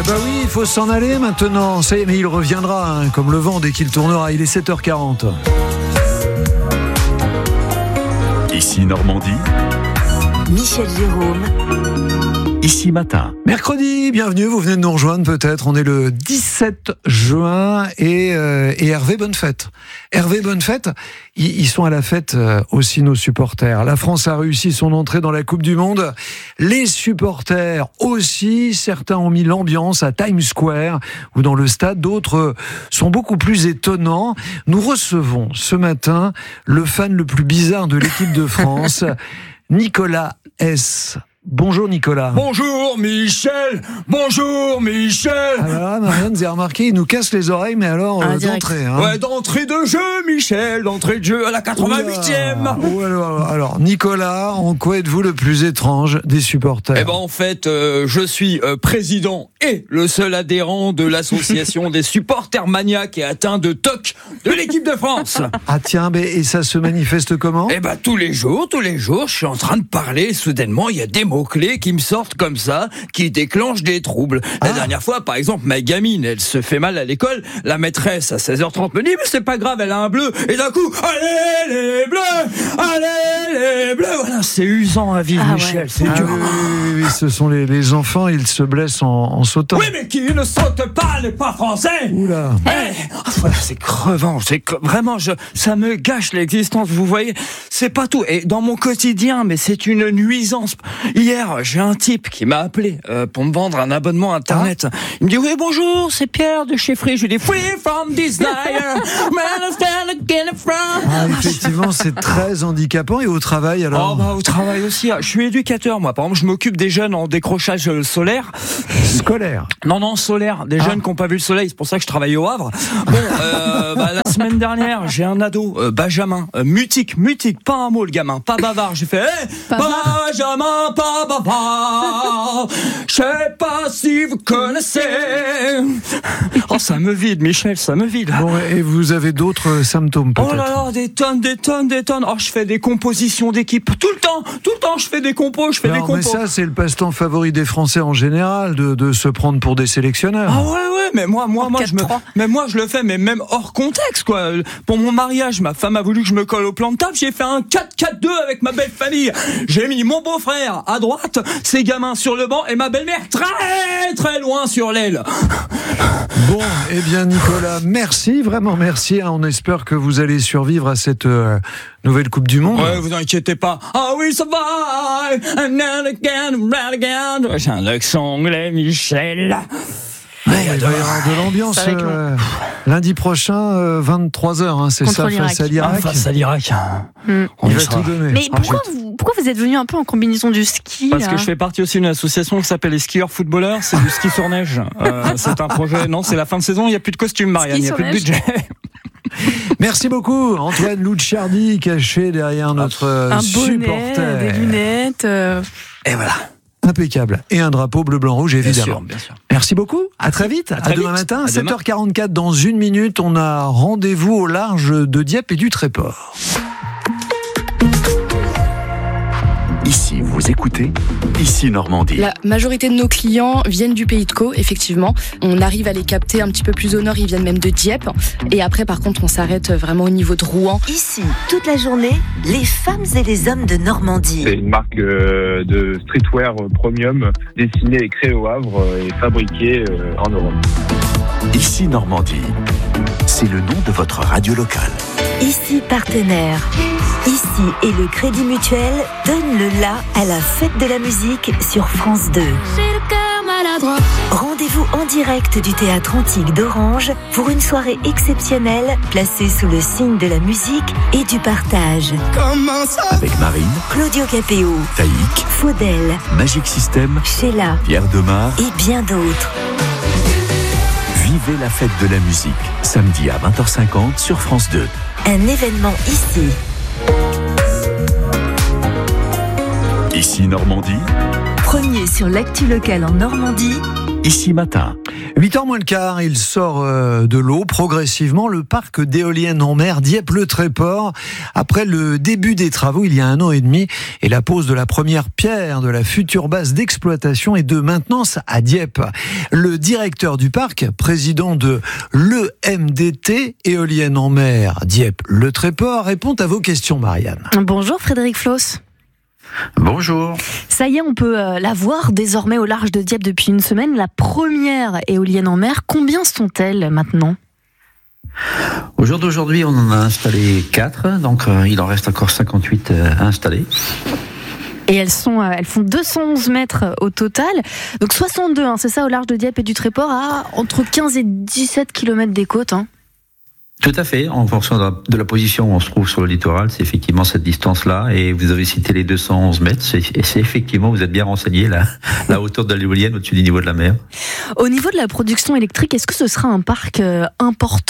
bah oui, il faut s'en aller maintenant. Ça y est, mais il reviendra, comme le vent dès qu'il tournera. Il est 7h40. Ici Normandie. Michel Jérôme. Ici Matin. Mercredi, bienvenue, vous venez de nous rejoindre peut-être. On est le 17 juin et Hervé, bonne fête. Hervé, bonne fête. Ils sont à la fête aussi, nos supporters. La France a réussi son entrée dans la Coupe du Monde. Les supporters aussi. Certains ont mis l'ambiance à Times Square ou dans le stade. D'autres sont beaucoup plus étonnants. Nous recevons ce matin le fan le plus bizarre de l'équipe de France, Nicolas S. Bonjour Nicolas. Bonjour Michel. Bonjour Michel. Alors Marianne, vous avez remarqué, il nous casse les oreilles, mais alors d'entrée. Hein. Ouais, d'entrée de jeu Michel, d'entrée de jeu à la 88e. Alors Nicolas, en quoi êtes-vous le plus étrange des supporters ? Eh ben en fait, je suis président et le seul adhérent de l'association des supporters maniaques et atteints de TOC de l'équipe de France. Ah tiens, et ça se manifeste comment ? Eh ben tous les jours, je suis en train de parler et soudainement il y a des mots-clés qui me sortent comme ça, qui déclenchent des troubles. La dernière fois, par exemple, ma gamine, elle se fait mal à l'école, la maîtresse à 16h30 me dit mais c'est pas grave, elle a un bleu, et d'un coup, allez les bleus, allez les bleus. Voilà, c'est usant à vivre, Michel, c'est dur. Oui, ce sont les enfants, ils se blessent en sautant. Oui, mais qui ne saute pas n'est pas français. Oula. Voilà, c'est crevant, vraiment, ça me gâche l'existence, vous voyez, c'est pas tout. Et dans mon quotidien, mais c'est une nuisance. Hier, j'ai un type qui m'a appelé pour me vendre un abonnement internet. Il me dit oui bonjour, c'est Pierre de chez Free. Je lui dis free from desire. Effectivement, c'est très handicapant. Et au travail alors ? Au travail aussi. Je suis éducateur moi. Par exemple, je m'occupe des jeunes en décrochage solaire. Scolaire. Non, solaire. Des jeunes qui n'ont pas vu le soleil. C'est pour ça que je travaille au Havre. Bon, la semaine dernière, j'ai un ado, Benjamin, mutique, pas un mot le gamin, pas bavard. J'ai fait Benjamin, pas bavard. Je sais pas si vous connaissez. Oh, ça me vide, Michel, ça me vide. Bon, et vous avez d'autres symptômes peut-être ? Oh là là, des tonnes. Oh, je fais des compositions d'équipe tout le temps, je fais des compos, Mais ça, c'est le passe-temps favori des Français en général, de se prendre pour des sélectionneurs. Ah ouais, mais moi, je le fais, mais même hors contexte, quoi. Pour mon mariage, ma femme a voulu que je me colle au plan de table, j'ai fait un 4-4-2 avec ma belle famille. J'ai mis mon beau-frère à droite, ses gamins sur le banc et ma belle-mère très très loin sur l'aile. Bon, eh bien Nicolas, merci, vraiment merci. On espère que vous allez survivre à cette nouvelle Coupe du Monde. Ouais, vous inquiétez pas. Ah oui, ça va. J'ai un accent anglais, Michel. Il va y avoir de l'ambiance lundi prochain, 23h, c'est contre ça, l'Irak. face à l'Irak. Face à l'Irak. On va tout donner. Mais pourquoi vous êtes venu un peu en combinaison du ski Parce que je fais partie aussi d'une association qui s'appelle les skieurs footballeurs, c'est du ski sur neige. C'est un projet, non, c'est la fin de saison, il n'y a plus de costume, Marianne, il n'y a plus de budget. Merci beaucoup, Antoine Louchardi, caché derrière notre un supporter. Bonnet, des lunettes. Et voilà. Impeccable. Et un drapeau bleu, blanc, rouge, évidemment. Bien sûr. Merci beaucoup. À très vite. À demain matin. 7h44. Dans une minute, on a rendez-vous au large de Dieppe et du Tréport. Ici, vous écoutez Ici Normandie. La majorité de nos clients viennent du Pays de Caux, effectivement. On arrive à les capter un petit peu plus au nord, ils viennent même de Dieppe. Et après, par contre, on s'arrête vraiment au niveau de Rouen. Ici, toute la journée, les femmes et les hommes de Normandie. C'est une marque de streetwear premium, dessinée et créée au Havre et fabriquée en Europe. Ici Normandie, c'est le nom de votre radio locale. Ici, partenaire. Ici et le Crédit Mutuel donne le la à la fête de la musique sur France 2. Rendez-vous en direct du Théâtre Antique d'Orange pour une soirée exceptionnelle placée sous le signe de la musique et du partage. Avec Marine, Claudio Capéo, Taïk, Faudel, Magic System, Sheila Pierre Demar et bien d'autres. Vivez la fête de la musique, samedi à 20h50 sur France 2. Un événement ici. Ici Normandie. Premier sur l'actu locale en Normandie, Ici Matin. 8h moins le quart, il sort de l'eau progressivement le parc d'éoliennes en mer Dieppe-le-Tréport. Après le début des travaux il y a 1 an et demi et la pose de la première pierre de la future base d'exploitation et de maintenance à Dieppe. Le directeur du parc, président de l'EMDT, éoliennes en mer Dieppe-le-Tréport, répond à vos questions, Marianne. Bonjour Frédéric Floss. Bonjour. Ça y est, on peut la voir désormais au large de Dieppe depuis une semaine. La première éolienne en mer, combien sont-elles maintenant ? Au jour d'aujourd'hui, on en a installé 4, donc il en reste encore 58 à installer. Et elles font 211 mètres au total, donc 62, c'est ça, au large de Dieppe et du Tréport, à entre 15 et 17 km des côtes. Tout à fait, en fonction de la position où on se trouve sur le littoral, c'est effectivement cette distance-là, et vous avez cité les 211 mètres, c'est effectivement, vous êtes bien renseigné, la hauteur de l'éolienne au-dessus du niveau de la mer. Au niveau de la production électrique, est-ce que ce sera un parc important ?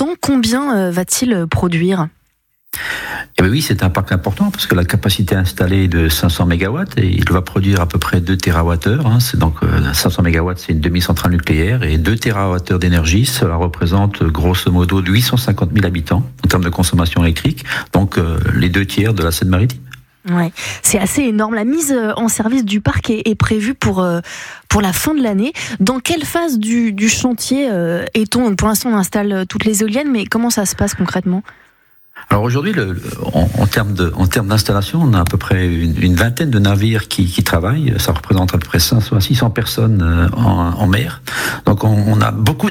Combien va-t-il produire ? Eh bien oui, c'est un parc important parce que la capacité installée est de 500 MW et il va produire à peu près 2 TWh. C'est donc 500 MW, c'est une demi-centrale nucléaire et 2 TWh d'énergie, cela représente grosso modo 850 000 habitants en termes de consommation électrique, donc les 2 tiers de la Seine-Maritime. Ouais, c'est assez énorme. La mise en service du parc est prévue pour la fin de l'année. Dans quelle phase du chantier est-on ? Pour l'instant, on installe toutes les éoliennes, mais comment ça se passe concrètement ? Alors aujourd'hui, en termes d'installation, on a à peu près une vingtaine de navires qui travaillent. Ça représente à peu près 500 à 600 personnes en mer. Donc on a beaucoup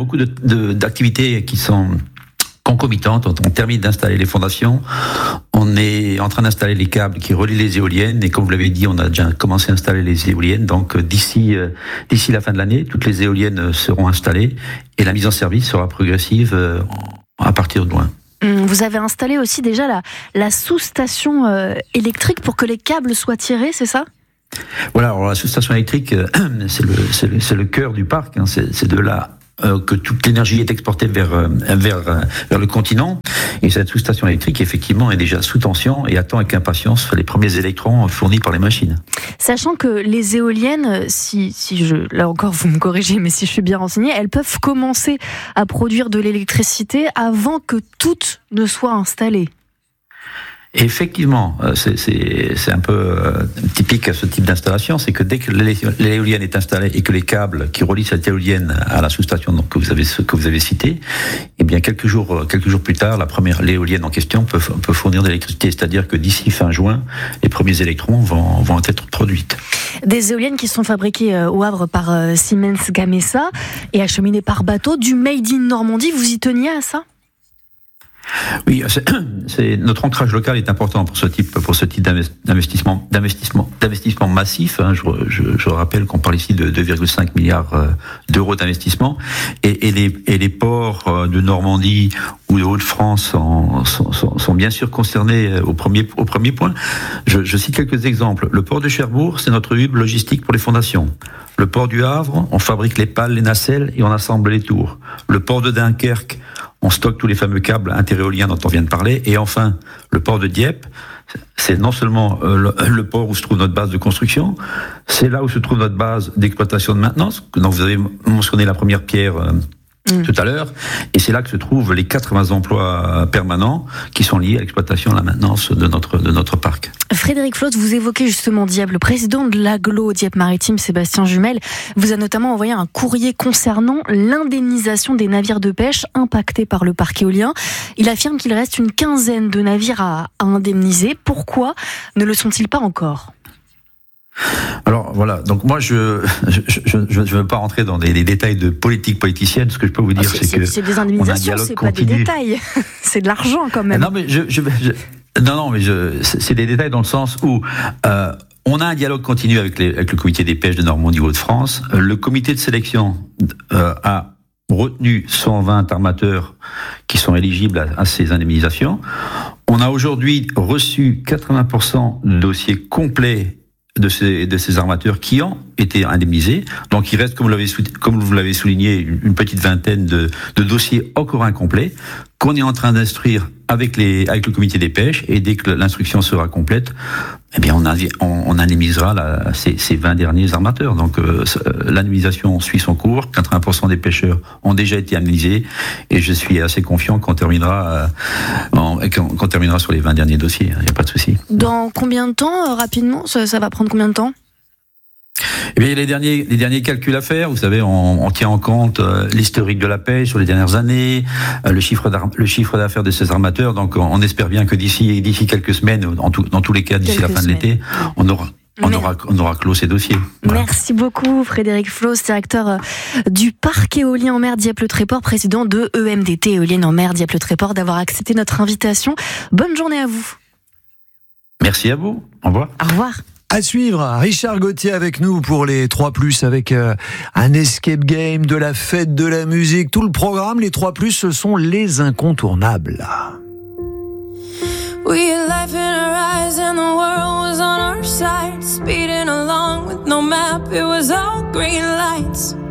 d'activités qui sont concomitantes. On termine d'installer les fondations. On est en train d'installer les câbles qui relient les éoliennes. Et comme vous l'avez dit, on a déjà commencé à installer les éoliennes. Donc d'ici la fin de l'année, toutes les éoliennes seront installées et la mise en service sera progressive à partir de juin. Vous avez installé aussi déjà la sous-station électrique pour que les câbles soient tirés, c'est ça ? Voilà, alors la sous-station électrique, c'est le cœur du parc. C'est de là que toute l'énergie est exportée vers le continent. Et cette sous-station électrique, effectivement, est déjà sous tension et attend avec impatience les premiers électrons fournis par les machines. Sachant que les éoliennes, là encore vous me corrigez, mais si je suis bien renseignée, elles peuvent commencer à produire de l'électricité avant que toutes ne soient installées. Effectivement, c'est un peu typique à ce type d'installation, c'est que dès que l'éolienne est installée et que les câbles qui relient cette éolienne à la sous-station que vous avez cité, eh bien quelques jours plus tard, l'éolienne en question peut fournir de l'électricité, c'est-à-dire que d'ici fin juin, les premiers électrons vont être produits. Des éoliennes qui sont fabriquées au Havre par Siemens Gamesa et acheminées par bateau, du Made in Normandie, vous y teniez à ça ? Oui, notre ancrage local est important pour ce type d'investissement massif. Je rappelle qu'on parle ici de 2,5 milliards d'euros d'investissement et les ports de Normandie ou de Hauts-de-France sont bien sûr concernés au premier point. Je cite quelques exemples. Le port de Cherbourg, c'est notre hub logistique pour les fondations. Le port du Havre, on fabrique les pales, les nacelles et on assemble les tours. Le port de Dunkerque, on stocke tous les fameux câbles interéoliens dont on vient de parler. Et enfin, le port de Dieppe, c'est non seulement le port où se trouve notre base de construction, c'est là où se trouve notre base d'exploitation de maintenance. Donc vous avez mentionné la première pierre tout à l'heure, et c'est là que se trouvent les 80 emplois permanents qui sont liés à l'exploitation et à la maintenance de notre parc. Frédéric Floss, vous évoquez justement Dieppe. Le président de l'Agglo Dieppe-Maritime, Sébastien Jumel, vous a notamment envoyé un courrier concernant l'indemnisation des navires de pêche impactés par le parc éolien. Il affirme qu'il reste une quinzaine de navires à indemniser. Pourquoi ne le sont-ils pas encore ? Alors voilà, donc moi je veux pas rentrer dans des détails de politique politicienne. Ce que je peux vous dire, c'est que c'est des indemnisations, c'est pas des détails, c'est de l'argent quand même. Non mais c'est des détails dans le sens où on a un dialogue continu avec le comité des pêches de Normandie Hauts-de-France. Le comité de sélection a retenu 120 armateurs qui sont éligibles à ces indemnisations. On a aujourd'hui reçu 80% de dossiers complets de ces armateurs qui ont été indemnisés. Donc il reste, comme vous l'avez souligné, une petite vingtaine de dossiers encore incomplets qu'on est en train d'instruire avec le comité des pêches, et dès que l'instruction sera complète, eh bien on indemnisera ces 20 derniers armateurs. Donc l'indemnisation suit son cours. 80% des pêcheurs ont déjà été indemnisés, et je suis assez confiant qu'on terminera sur les 20 derniers dossiers. Il n'y a pas de souci. Dans combien de temps, rapidement, ça va prendre combien de temps ? Eh bien, il y a les derniers calculs à faire. Vous savez, on tient en compte l'historique de la pêche sur les dernières années, le chiffre d'affaires de ces armateurs. Donc, on espère bien que d'ici quelques semaines, dans tous les cas, d'ici la fin de l'été, on aura clos ces dossiers. Voilà. Merci beaucoup, Frédéric Floss, directeur du parc éolien en mer Dieppe-le-Tréport, président de EMDT, éolienne en mer Dieppe-le-Tréport, d'avoir accepté notre invitation. Bonne journée à vous. Merci à vous. Au revoir. Au revoir. À suivre, Richard Gauthier avec nous pour les 3+, avec un escape game, de la fête, de la musique, tout le programme. Les 3+, ce sont les incontournables. We had life in our eyes and the world was on our side, speeding along with no map, it was all green lights.